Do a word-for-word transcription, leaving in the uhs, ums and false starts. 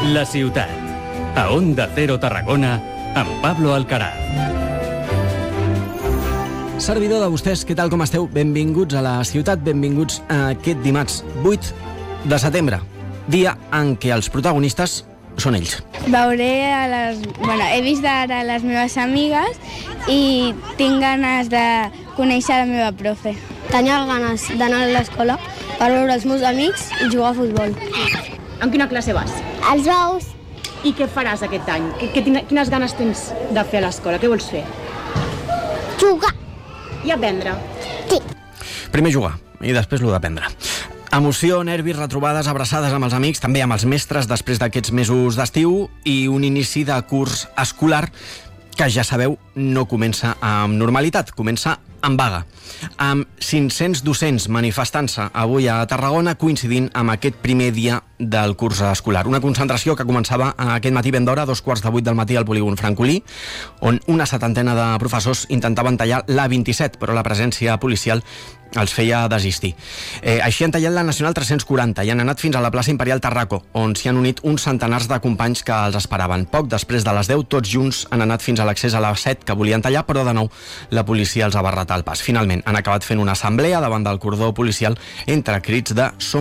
La ciutat. A Onda Cero Tarragona, amb Pablo Alcaraz. Servidor de vostès, què tal, com esteu? Benvinguts a la ciutat, benvinguts a aquest dimarts vuit de setembre, dia en què els protagonistes són ells. Veuré a les... Bueno, he vist ara les meves amigues i tinc ganes de conèixer la meva profe. Tenia ganes d'anar a l'escola per veure els meus amics i jugar a futbol. En quina classe vas? Els ous. I què faràs aquest any? Quines ganes tens de fer a l'escola? Què vols fer? Jugar. I aprendre? Sí. Primer jugar i després l'ho d'aprendre. Emoció, nervis, retrobades, abraçades amb els amics, també amb els mestres després d'aquests mesos d'estiu i un inici de curs escolar que, ja sabeu, no comença amb normalitat, comença amb vaga. Amb cinc-cents docents manifestant-se avui a Tarragona coincidint amb aquest primer dia del curs escolar. Una concentració que començava aquest matí ben d'hora, a dos quarts de vuit del matí al polígon Francolí, on una setantena de professors intentaven tallar l'A vint-i-set, però la presència policial els feia desistir. Eh, així han tallat la Nacional tres-cents quaranta i han anat fins a la plaça Imperial Tarraco, on s'hi han unit uns centenars de companys que els esperaven. Poc després de les deu, tots junts han anat fins a l'accés a la set que volien tallar, però de nou la policia els ha barrat el pas. Finalment han acabat fent una assemblea davant del cordó policial entre crits de "som